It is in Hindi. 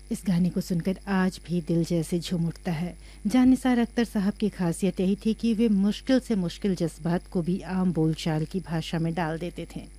इस गाने को सुनकर आज भी दिल जैसे झूम उठता है। जानिसार अख्तर साहब की खासियत यही थी कि वे मुश्किल से मुश्किल जज्बात को भी आम बोलचाल की भाषा में डाल देते थे।